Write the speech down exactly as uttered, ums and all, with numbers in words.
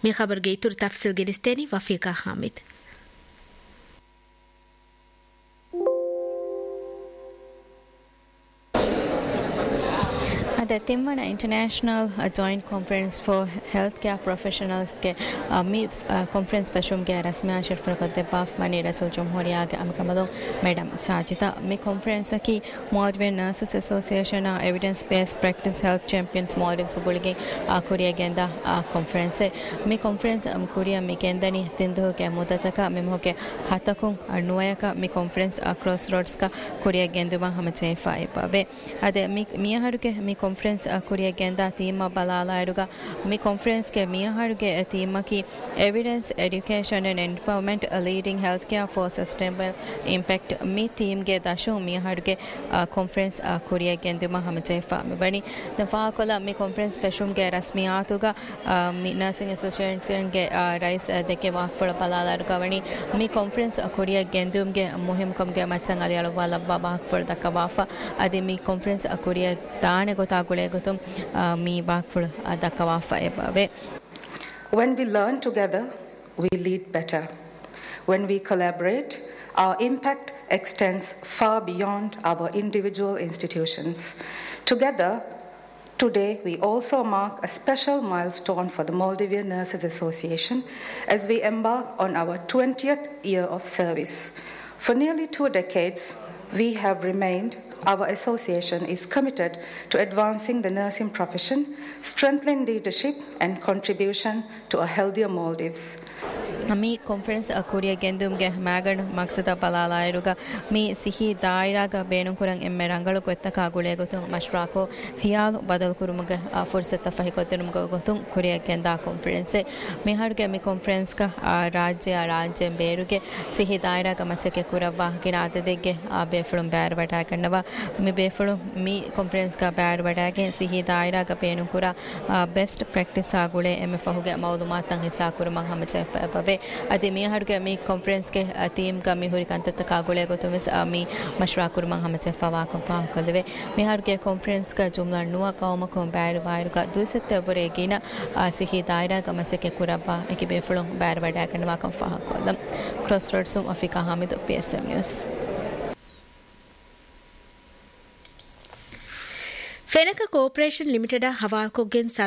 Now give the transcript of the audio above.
මේ خبرගේ ඉතුරු තෆ්සිල් ගෙලිස්තේනි වෆීකා හාමිද්. The Timmana International uh, Joint Conference for Healthcare Professionals ke uh, mi uh, conference peshum ke rasmi ashar farakat de baf mani rasul jumhuriya ke amkamado madam sajita mi conference ki Maldivian Nurses Association uh, Evidence Based Practice Health Champions Maldives subulige uh, Korea genda uh, conference mi conference um, Korea mi gendani tindu ke mudataka mi moke hatakun anuayaka mi conference uh, crossroads ka Korea genduma hamache faiba ve ade mi mi haruke mi conference Korea genda theme balala eruga mi conference ke miyaharuge theme ki evidence education and empowerment a leading healthcare for sustainable impact mi theme ge dashu miyaharuge conference Korea genduma hamajefa me bani the faakola mi conference feshum ge rasmiyatuga mi nursing association ge rais deke wakfala balala eruga bani mi conference Korea gendum ge muhim kam ge machan ali ala wala wakfala dakawafa ade mi conference Korea daane gota When we learn together, we lead better. When we collaborate, our impact extends far beyond our individual institutions. Together, today we also mark a special milestone for the Maldivian Nurses Association as we embark on our twentieth year of service. For nearly two decades, we have remained Our association is committed to advancing the nursing profession, strengthening leadership, and contribution to a healthier Maldives. mi conference Korea gendum ge magan maksada balala eruga mi sihi daira ga benun kuran emme rangalu kottaka gule gotun mashrako hiyal badal kurumuga fursata fahi kotenum go gotun Korea genda conference me harge mi conference ka rajya rajya beruge sihi daira ga masake kurava ginade degge befulum bar wata kannawa mi befulum mi conference ka bar wata ge sihi daira ga benun kura best practice agule emme fahuge mawlumat tan hisa kurumang hamache pave ade me haruge me conference ke theme ka me hori kantata kagole gotumes mi mashra kurman hamache fawa ko fa kalve me haruge conference ka jumla nuwa kauma ko bayar bayar ka duisette bore gina sihi daira ka masake kuraba eki befulon bayar wada kanwa ko fa kolam crossroads um afika hamid P S M news Fenaka Corporation Limited hawal kogen